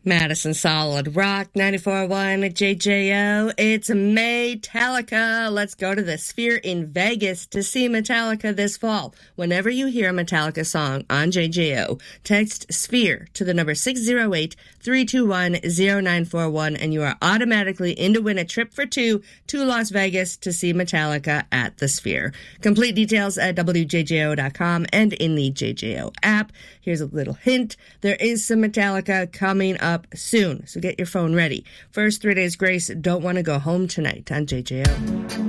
Madison Solid Rock 94.1 at JJO. It's Metallica. Let's go to the Sphere in Vegas to see Metallica this fall. Whenever you hear a Metallica song on JJO, text Sphere to the number 608-321-0941 and you are automatically in to win a trip for two to Las Vegas to see Metallica at the Sphere. Complete details at WJJO.com and in the JJO app. Here's a little hint. There is some Metallica coming up soon, so get your phone ready. First 3 Days Grace, Don't Want to Go Home Tonight on JJO.